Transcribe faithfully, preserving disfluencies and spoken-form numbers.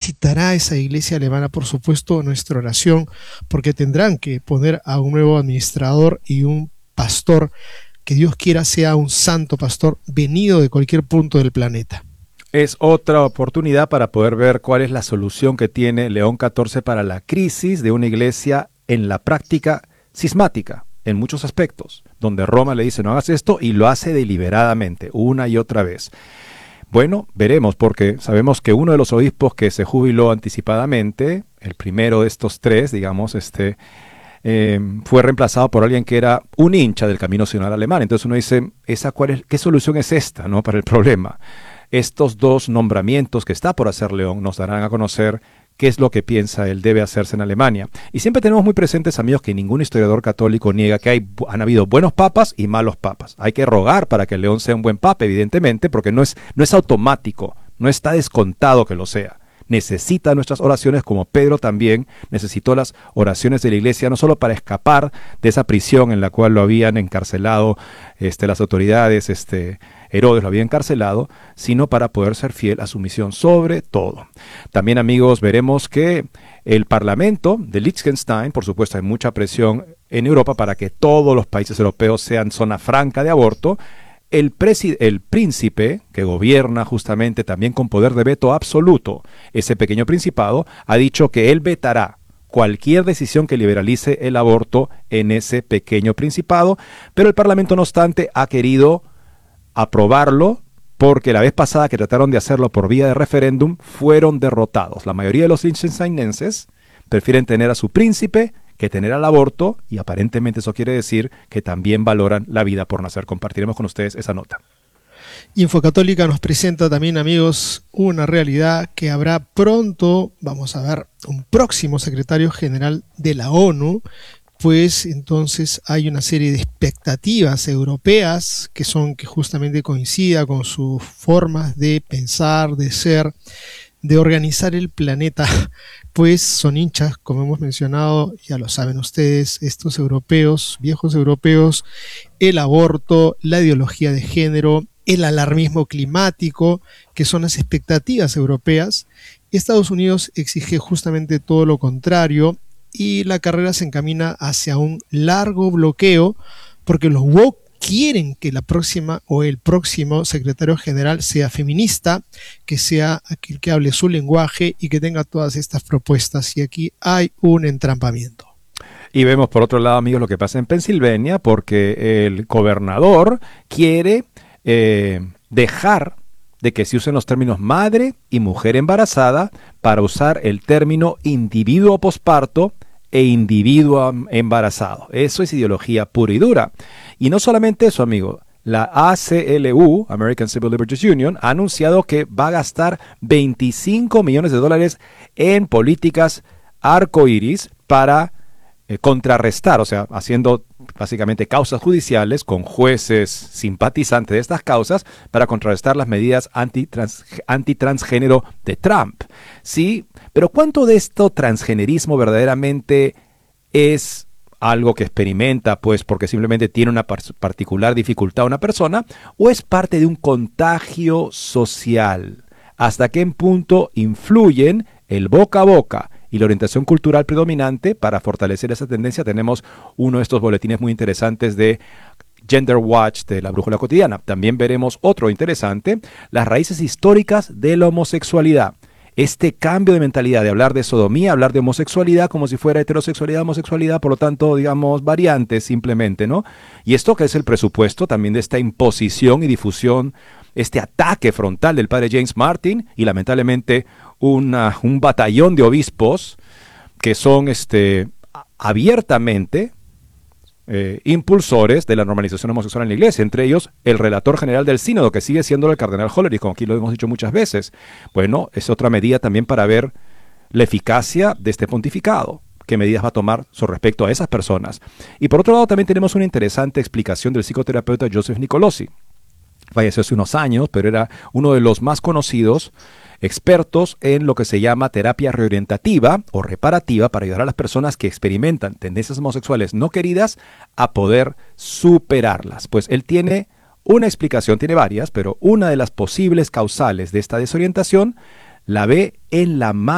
necesitará esa iglesia alemana, por supuesto, nuestra oración, porque tendrán que poner a un nuevo administrador y un pastor que Dios quiera sea un santo pastor venido de cualquier punto del planeta. Es otra oportunidad para poder ver cuál es la solución que tiene León catorce para la crisis de una iglesia en la práctica cismática, en muchos aspectos, donde Roma le dice no hagas esto y lo hace deliberadamente, una y otra vez. Bueno, veremos, porque sabemos que uno de los obispos que se jubiló anticipadamente, el primero de estos tres, digamos, este, eh, fue reemplazado por alguien que era un hincha del Camino Sinodal Alemán. Entonces uno dice, ¿esa cuál es, ¿qué solución es esta, no, para el problema? Estos dos nombramientos que está por hacer León nos darán a conocer qué es lo que piensa él debe hacerse en Alemania. Y siempre tenemos muy presentes, amigos, que ningún historiador católico niega que hay, han habido buenos papas y malos papas. Hay que rogar para que León sea un buen papa, evidentemente, porque no es, no es automático, no está descontado que lo sea. Necesita nuestras oraciones, como Pedro también necesitó las oraciones de la iglesia, no solo para escapar de esa prisión en la cual lo habían encarcelado este, las autoridades, este, Herodes lo había encarcelado, sino para poder ser fiel a su misión sobre todo. También, amigos, veremos que el Parlamento de Liechtenstein, por supuesto hay mucha presión en Europa para que todos los países europeos sean zona franca de aborto. El, el príncipe, que gobierna justamente también con poder de veto absoluto ese pequeño principado, ha dicho que él vetará cualquier decisión que liberalice el aborto en ese pequeño principado, pero el Parlamento, no obstante, ha querido aprobarlo porque la vez pasada que trataron de hacerlo por vía de referéndum fueron derrotados. La mayoría de los liechtensteinenses prefieren tener a su príncipe que tener al aborto, y aparentemente eso quiere decir que también valoran la vida por nacer. Compartiremos con ustedes esa nota. Infocatólica nos presenta también, amigos, una realidad que habrá pronto, vamos a ver, un próximo secretario general de la ONU, pues entonces hay una serie de expectativas europeas que son que justamente coincida con sus formas de pensar, de ser, de organizar el planeta, pues son hinchas, como hemos mencionado, ya lo saben ustedes, estos europeos, viejos europeos, el aborto, la ideología de género, el alarmismo climático, que son las expectativas europeas. Estados Unidos exige justamente todo lo contrario y la carrera se encamina hacia un largo bloqueo porque los woke quieren que la próxima o el próximo secretario general sea feminista, que sea aquel que hable su lenguaje y que tenga todas estas propuestas. Y aquí hay un entrampamiento. Y vemos por otro lado, amigos, lo que pasa en Pensilvania, porque el gobernador quiere eh, dejar de que se usen los términos madre y mujer embarazada para usar el término individuo posparto e individuo embarazado. Eso es ideología pura y dura. Y no solamente eso, amigo. La A C L U, American Civil Liberties Union, ha anunciado que va a gastar veinticinco millones de dólares en políticas arcoíris para eh, contrarrestar, o sea, haciendo básicamente causas judiciales con jueces simpatizantes de estas causas para contrarrestar las medidas antitrans, antitransgénero de Trump. Sí, pero ¿cuánto de esto transgenerismo verdaderamente es algo que experimenta, pues, porque simplemente tiene una particular dificultad una persona, o es parte de un contagio social? ¿Hasta qué punto influyen el boca a boca y la orientación cultural predominante para fortalecer esa tendencia? Tenemos uno de estos boletines muy interesantes de Gender Watch de la Brújula Cotidiana. También veremos otro interesante, las raíces históricas de la homosexualidad. Este cambio de mentalidad de hablar de sodomía, hablar de homosexualidad como si fuera heterosexualidad, homosexualidad, por lo tanto, digamos, variantes simplemente, ¿no? Y esto que es el presupuesto también de esta imposición y difusión, este ataque frontal del padre James Martin y lamentablemente una, un batallón de obispos que son este, abiertamente eh, impulsores de la normalización homosexual en la iglesia, entre ellos el relator general del sínodo, que sigue siendo el cardenal Hollerich, como aquí lo hemos dicho muchas veces. Bueno, es otra medida también para ver la eficacia de este pontificado, qué medidas va a tomar sobre respecto a esas personas. Y por otro lado también tenemos una interesante explicación del psicoterapeuta Joseph Nicolosi. Falleció hace unos años, pero era uno de los más conocidos expertos en lo que se llama terapia reorientativa o reparativa para ayudar a las personas que experimentan tendencias homosexuales no queridas a poder superarlas. Pues él tiene una explicación, tiene varias, pero una de las posibles causales de esta desorientación la ve en la